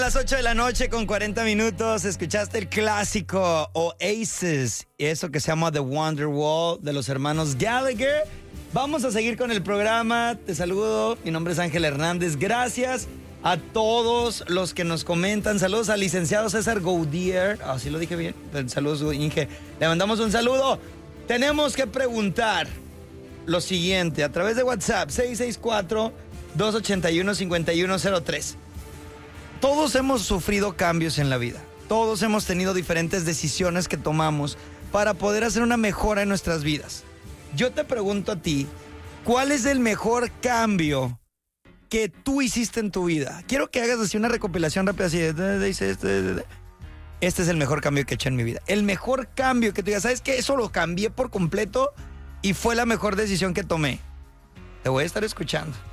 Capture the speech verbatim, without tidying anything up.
A las ocho de la noche con cuarenta minutos escuchaste el clásico Oasis y eso que se llama The Wonderwall de los hermanos Gallagher. Vamos a seguir con el programa. Te saludo, mi nombre es Ángel Hernández. Gracias a todos los que nos comentan. Saludos al licenciado César Gaudier. Ah, ¿sí lo dije bien? Saludos, Inge. Le mandamos un saludo. Tenemos que preguntar lo siguiente a través de WhatsApp seis seis cuatro, dos ocho uno, cinco uno cero tres. Todos hemos sufrido cambios en la vida. Todos hemos tenido diferentes decisiones que tomamos para poder hacer una mejora en nuestras vidas. Yo te pregunto a ti, ¿cuál es el mejor cambio que tú hiciste en tu vida? Quiero que hagas así una recopilación rápida así. Dice, este, este es el mejor cambio que he hecho en mi vida. El mejor cambio que tú digas, ¿sabes qué? Eso lo cambié por completo y fue la mejor decisión que tomé. Te voy a estar escuchando.